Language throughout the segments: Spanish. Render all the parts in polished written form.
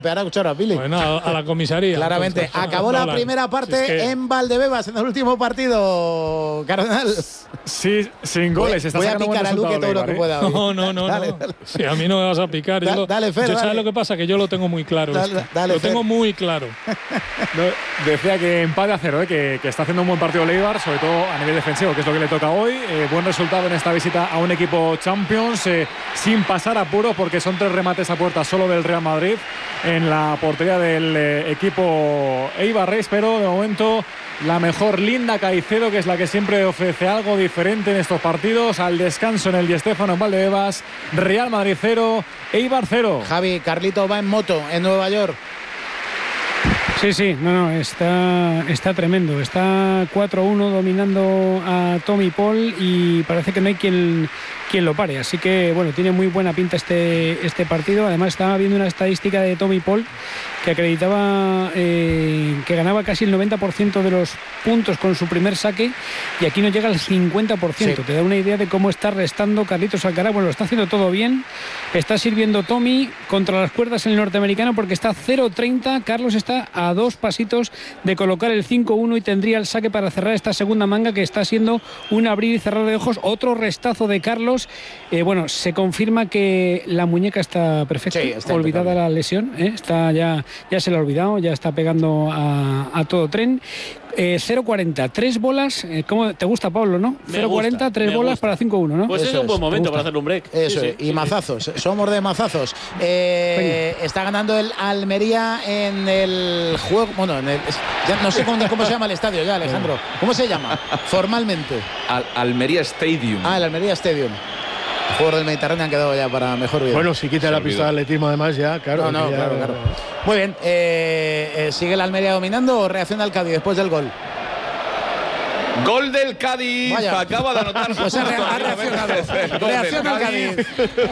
Ahora escuchar, Billy. Bueno, a la comisaría. Claramente. Acabó la primera parte en Valdebebas, en el último partido, Cardenal. Sí, sin goles. Voy a picar a Luque todo lo que pueda. No. Dale. Sí, a mí no me vas a picar. Dale, Fer, ¿sabes lo que pasa? Que yo lo tengo muy claro. Dale, lo tengo muy claro. Decía que empate a 0, que está haciendo un buen partido Leibar, sobre todo a nivel defensivo, que es lo que le toca hoy. Buen resultado en esta visita a un equipo Champions, sin pasar apuros, porque son 3 remates a puerta solo del Real Madrid en la portería del equipo eibarrés, pero de momento la mejor Linda Caicedo, que es la que siempre ofrece algo diferente en estos partidos. Al descanso en el Di Stéfano en Valdebebas, Real Madrid 0, Eibar 0. Javi, Carlito va en moto en Nueva York. Sí, está tremendo. Está 4-1 dominando a Tommy Paul y parece que no hay quien lo pare. Así que, bueno, tiene muy buena pinta este partido. Además, estaba viendo una estadística de Tommy Paul que acreditaba que ganaba casi el 90% de los puntos con su primer saque y aquí no llega al 50%. Sí. Te da una idea de cómo está restando Carlitos Alcaraz. Bueno, lo está haciendo todo bien. Está sirviendo Tommy contra las cuerdas en el norteamericano porque está 0-30. Carlos está a 2 pasitos de colocar el 5-1 y tendría el saque para cerrar esta segunda manga, que está siendo un abrir y cerrar de ojos. Otro restazo de Carlos. Bueno, se confirma que la muñeca está perfecta. Sí, está olvidada la lesión. Está ya se la ha olvidado, ya está pegando a todo tren. 0-40, 3 bolas. ¿Cómo te gusta, Pablo, no? 0-40, 3 bolas para 5-1, ¿no? Pues es un buen momento para hacer un break. Eso, sí, y mazazos. Somos de mazazos. Está ganando el Almería en el juego. Bueno, ya no sé cómo se llama el estadio ya, Alejandro. ¿Cómo se llama formalmente? Almería Stadium. El Almería Stadium. Los jugadores del Mediterráneo han quedado ya para mejor vida. Bueno, si quita la pista de atletismo, además, ya, claro. Claro. Muy bien. ¿Sigue el Almería dominando o reacciona el Cádiz después del gol? Gol del Cádiz. Vaya. Acaba de anotar. Pues ha reaccionado. Reacciona el Cádiz.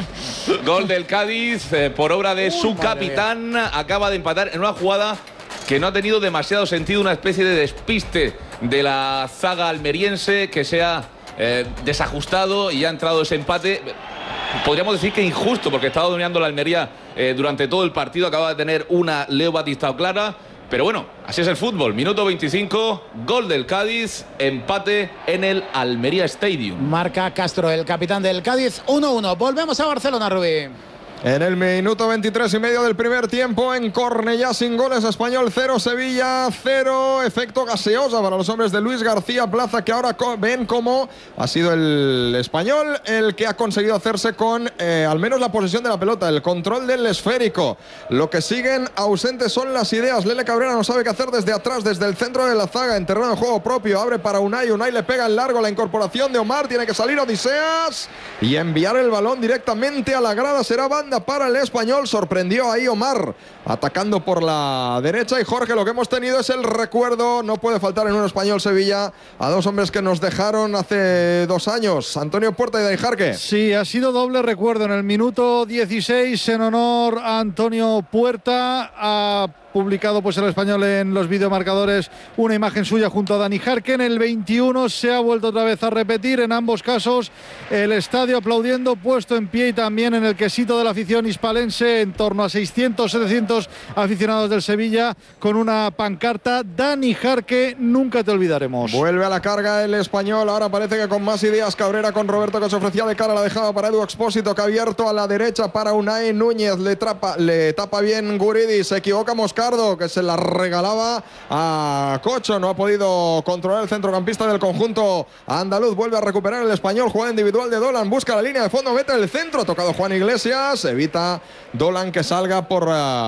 Gol del Cádiz por obra de su capitán. Acaba de empatar en una jugada que no ha tenido demasiado sentido, una especie de despiste de la zaga almeriense que se ha desajustado y ha entrado ese empate. Podríamos decir que injusto, porque estaba dominando la Almería durante todo el partido. Acaba de tener una Leo Batistao clara. Pero bueno, así es el fútbol. Minuto 25, gol del Cádiz, empate en el Almería Stadium. Marca Castro, el capitán del Cádiz, 1-1. Volvemos a Barcelona, Rubí. En el minuto 23 y medio del primer tiempo, en Cornellá, sin goles, Español 0, Sevilla 0, efecto gaseosa para los hombres de Luis García Plaza, que ahora ven cómo ha sido el Español el que ha conseguido hacerse con al menos la posesión de la pelota, el control del esférico. Lo que siguen ausentes son las ideas. Lele Cabrera no sabe qué hacer desde atrás, desde el centro de la zaga, en terreno de juego propio, abre para Unai le pega en largo, la incorporación de Omar, tiene que salir Odiseas y enviar el balón directamente a la grada. Será banda para el Español. Sorprendió ahí Omar atacando por la derecha. Y Jorge, lo que hemos tenido es el recuerdo, no puede faltar en un Español Sevilla, a 2 hombres que nos dejaron hace 2 años, Antonio Puerta y Dani Jarque. Sí, ha sido doble recuerdo en el minuto 16 en honor a Antonio Puerta. Ha publicado pues el Español en los videomarcadores una imagen suya junto a Dani Jarque. En el 21 se ha vuelto otra vez a repetir, en ambos casos el estadio aplaudiendo, puesto en pie, y también en el quesito de la afición hispalense, en torno a 600-700 aficionados del Sevilla, con una pancarta: Dani Jarque, nunca te olvidaremos. Vuelve a la carga el Español, ahora parece que con más ideas. Cabrera con Roberto, que se ofrecía de cara, la dejaba para Edu Expósito, que ha abierto a la derecha para Unai Núñez, le tapa bien Guridi, se equivoca Moscardo, que se la regalaba a Cocho, no ha podido controlar el centrocampista del conjunto andaluz. Vuelve a recuperar el Español, jugada individual de Dolan, busca la línea de fondo, mete el centro, ha tocado Juan Iglesias, evita Dolan que salga por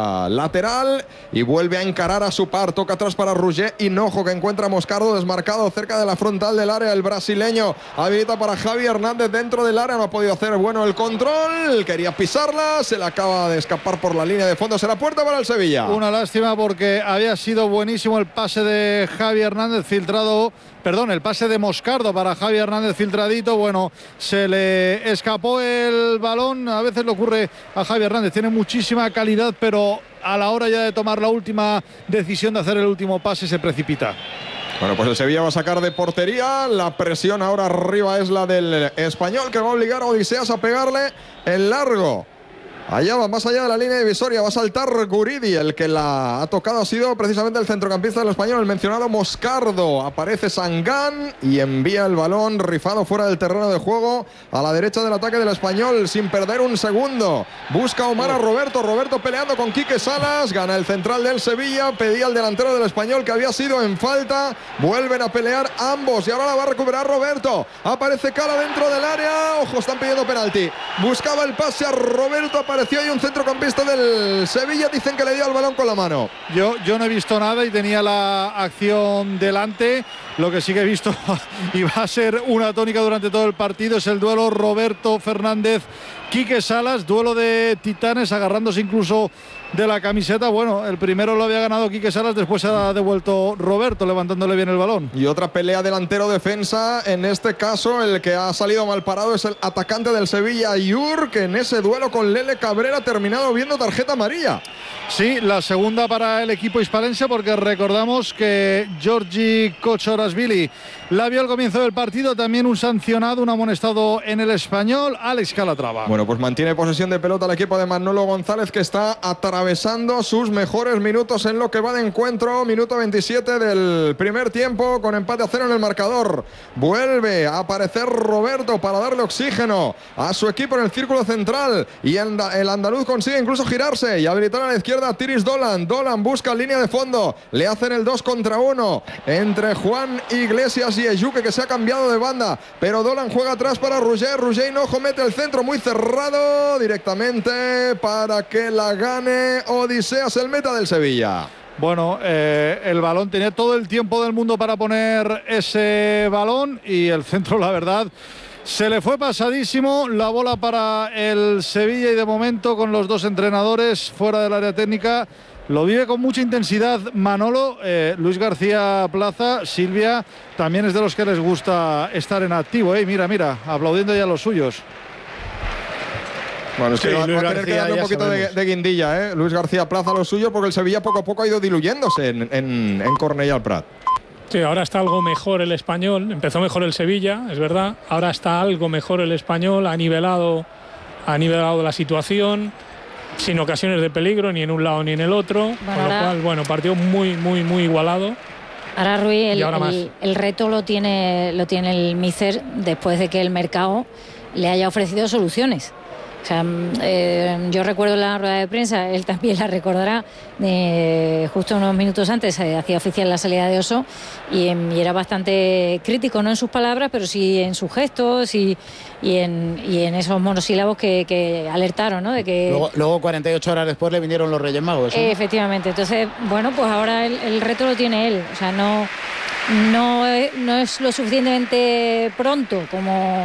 lateral y vuelve a encarar a su par, toca atrás para Rouget, Hinojo, que encuentra a Moscardo desmarcado cerca de la frontal del área, el brasileño habilita para Javi Hernández dentro del área, no ha podido hacer bueno el control, quería pisarla, se le acaba de escapar por la línea de fondo, será puerta para el Sevilla. Una lástima, porque había sido buenísimo el pase de Javi Hernández filtrado, el pase de Moscardo para Javi Hernández filtradito. Bueno, se le escapó el balón. A veces le ocurre a Javi Hernández, tiene muchísima calidad, pero a la hora ya de tomar la última decisión de hacer el último pase se precipita. Bueno, pues el Sevilla va a sacar de portería. La presión ahora arriba es la del Español, que va a obligar a Odiseas a pegarle en largo Allá va, más allá de la línea divisoria, va a saltar Guridi. El que la ha tocado ha sido precisamente el centrocampista del Español, el mencionado Moscardo. Aparece Sangán y envía el balón rifado fuera del terreno de juego a la derecha del ataque del Español sin perder un segundo. Busca Omar a Roberto. Roberto peleando con Quique Salas. Gana el central del Sevilla. Pedía al delantero del Español que había sido en falta. Vuelven a pelear ambos y ahora la va a recuperar Roberto. Aparece Cala dentro del área. Ojo, están pidiendo penalti. Buscaba el pase a Roberto. Apareció ahí un centrocampista del Sevilla. Dicen que le dio el balón con la mano. Yo no he visto nada y tenía la acción delante. Lo que sí que he visto y va a ser una tónica durante todo el partido es el duelo Roberto Fernández Quique Salas, duelo de titanes, agarrándose incluso de la camiseta. Bueno, el primero lo había ganado Quique Salas, después se ha devuelto Roberto, levantándole bien el balón. Y otra pelea delantero-defensa. En este caso, el que ha salido mal parado es el atacante del Sevilla, Ayur, que en ese duelo con Lele Cabrera ha terminado viendo tarjeta amarilla. Sí, la segunda para el equipo hispalense, porque recordamos que Giorgi Kochorashvili la vio al comienzo del partido, también un sancionado, un amonestado en el Español, Alex Calatrava. Bueno, pues mantiene posesión de pelota el equipo de Manolo González, que está atravesando sus mejores minutos en lo que va de encuentro. Minuto 27 del primer tiempo, con empate a 0 en el marcador. Vuelve a aparecer Roberto para darle oxígeno a su equipo en el círculo central, y el andaluz consigue incluso girarse y habilitar a la izquierda a Tiris Dolan. Dolan busca línea de fondo, le hacen el 2 contra 1 entre Juan Iglesias y Ejuque, que se ha cambiado de banda, pero Dolan juega atrás para Roger. Roger Hinojo mete el centro muy cerrado directamente para que la gane Odiseas, el meta del Sevilla. Bueno, el balón tenía todo el tiempo del mundo para poner ese balón y el centro, la verdad, se le fue pasadísimo. La bola para el Sevilla y de momento con los dos entrenadores fuera del área técnica. Lo vive con mucha intensidad Manolo. Luis García Plaza, Silvia, también es de los que les gusta estar en activo. Mira, aplaudiendo ya a los suyos. Bueno, es que va a tener que darle un poquito de guindilla, Luis García Plaza, lo suyo, porque el Sevilla poco a poco ha ido diluyéndose en Cornellà al Prat. Sí, ahora está algo mejor el Español. Empezó mejor el Sevilla, es verdad. Ahora está algo mejor el Español. Ha nivelado la situación, sin ocasiones de peligro, ni en un lado ni en el otro. Con lo cual, bueno, partido muy, muy, muy igualado. Ahora, Rui, el reto lo tiene el míster después de que el mercado le haya ofrecido soluciones. O sea, yo recuerdo la rueda de prensa, él también la recordará, justo unos minutos antes hacía oficial la salida de Oso y era bastante crítico, no en sus palabras, pero sí en sus gestos y en esos monosílabos que alertaron, ¿no? De que luego 48 horas después le vinieron los Reyes Magos, ¿eh? Efectivamente. Entonces, bueno, pues ahora el reto lo tiene él. O sea, no es lo suficientemente pronto como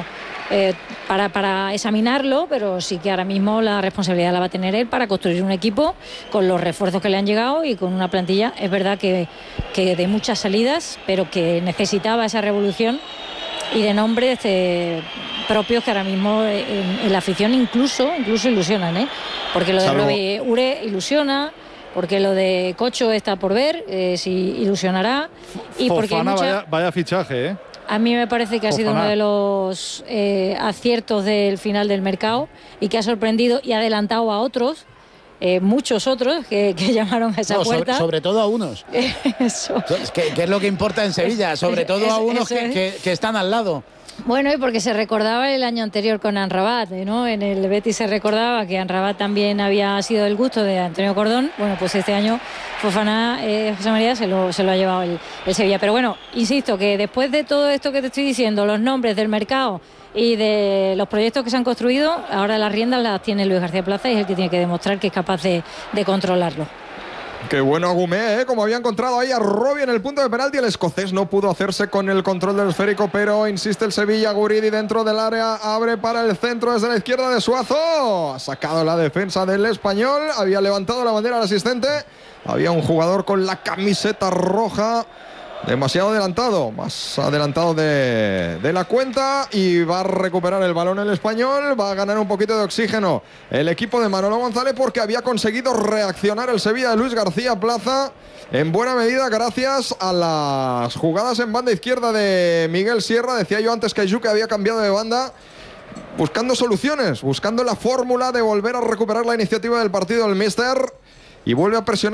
para examinarlo, pero sí que ahora mismo la responsabilidad la va a tener él para construir un equipo con los refuerzos que le han llegado y con una plantilla, es verdad que de muchas salidas, pero que necesitaba esa revolución y de nombres propios que ahora mismo en la afición incluso ilusionan, porque lo de Robbie Ure ilusiona, porque lo de Cocho está por ver si ilusionará, y porque vaya fichaje, A mí me parece que ha sido uno de los aciertos del final del mercado y que ha sorprendido y adelantado a otros, muchos otros que llamaron a esa puerta. Sobre todo a unos. Eso. Que es lo que importa en Sevilla, sobre todo a unos que están al lado. Bueno, y porque se recordaba el año anterior con Amrabat, ¿no? En el Betis se recordaba que Amrabat también había sido el gusto de Antonio Cordón. Bueno, pues este año Fofana, José María, se lo ha llevado el Sevilla. Pero bueno, insisto que después de todo esto que te estoy diciendo, los nombres del mercado y de los proyectos que se han construido, ahora las riendas las tiene Luis García Plaza y es el que tiene que demostrar que es capaz de controlarlo. Qué bueno Agumé, como había encontrado ahí a Robbie en el punto de penalti. El escocés no pudo hacerse con el control del esférico, pero insiste el Sevilla. Guridi dentro del área, abre para el centro desde la izquierda de Suazo. Ha sacado la defensa del Español, había levantado la bandera al asistente. Había un jugador con la camiseta roja demasiado adelantado, más adelantado de la cuenta, y va a recuperar el balón el Español. Va a ganar un poquito de oxígeno el equipo de Manolo González, porque había conseguido reaccionar el Sevilla de Luis García Plaza en buena medida gracias a las jugadas en banda izquierda de Miguel Sierra. Decía yo antes que Ejuque había cambiado de banda. buscando soluciones, buscando la fórmula de volver a recuperar la iniciativa del partido del míster, y vuelve a presionar